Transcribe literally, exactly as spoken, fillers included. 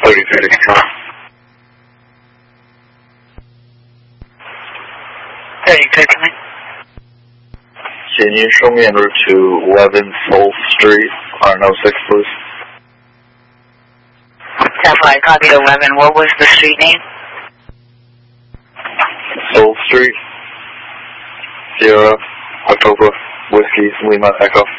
thirty thirty control. thirty thirty, come in. Can you show me en route to eleven Soul Street, R N O six, please? Sapphire, copy eleven. What was the street name? Soul Street, Sierra, October, Whiskey, Lima, Echo.